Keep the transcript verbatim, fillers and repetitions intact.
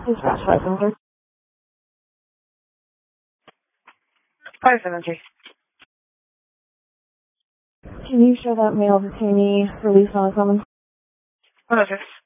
Dispatch five seven three. five seven three. Can you show that male detainee released on a summons? What is this?